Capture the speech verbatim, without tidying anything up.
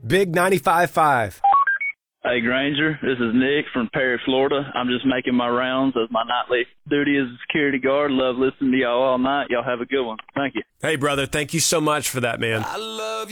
Big ninety-five point five. Hey, Granger, this is Nick from Perry, Florida. I'm just making my rounds as my nightly duty as a security guard. Love listening to y'all all night. Y'all have a good one. Thank you. Hey, brother, thank you so much for that, man. I love